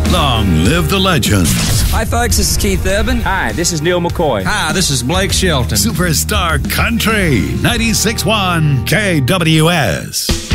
Long live the legends. Hi, folks. This is Keith Urban. Hi, this is Neil McCoy. Hi, this is Blake Shelton. Superstar Country 96.1 KWS.